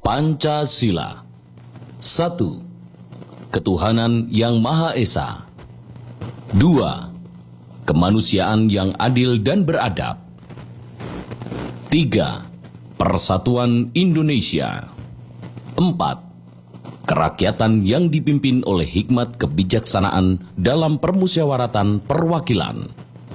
Pancasila. 1. Ketuhanan yang Maha Esa. 2. Kemanusiaan yang adil dan beradab. 3. Persatuan Indonesia. 4. Kerakyatan yang dipimpin oleh hikmat kebijaksanaan dalam permusyawaratan perwakilan.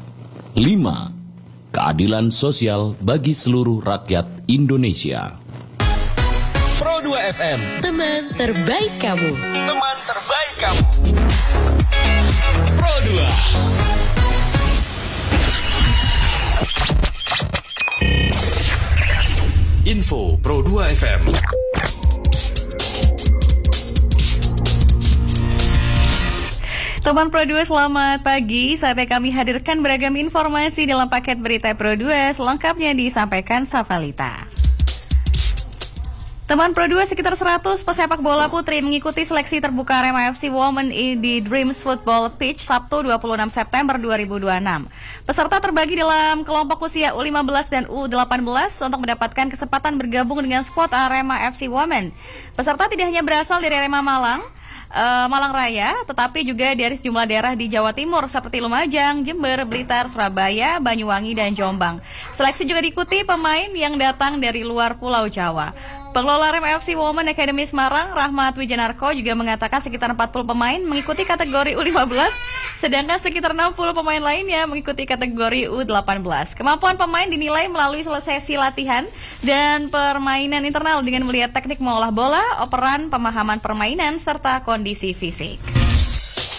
5. Keadilan sosial bagi seluruh rakyat Indonesia. Pro 2 FM, teman terbaik kamu. teman terbaik kamu. Pro 2. Info Pro 2 FM. Teman Pro 2, selamat pagi. Saatnya kami hadirkan beragam informasi dalam paket berita Pro 2. Selengkapnya disampaikan Savalita. Teman Pro 2, sekitar 100 pesepak bola putri mengikuti seleksi terbuka Arema FC Women di Dreams Football Pitch Sabtu 26 September 2026. Peserta terbagi dalam kelompok usia U15 dan U18 untuk mendapatkan kesempatan bergabung dengan skuad Arema FC Women. Peserta tidak hanya berasal dari Arema Malang Raya, tetapi juga dari sejumlah daerah di Jawa Timur seperti Lumajang, Jember, Blitar, Surabaya, Banyuwangi, dan Jombang. Seleksi juga diikuti pemain yang datang dari luar Pulau Jawa. Pengelola Arema FC Women Academy Semarang, Rahmat Wijanarko, juga mengatakan sekitar 40 pemain mengikuti kategori U15, sedangkan sekitar 60 pemain lainnya mengikuti kategori U18. Kemampuan pemain dinilai melalui sesi latihan dan permainan internal dengan melihat teknik mengolah bola, operan, pemahaman permainan, serta kondisi fisik.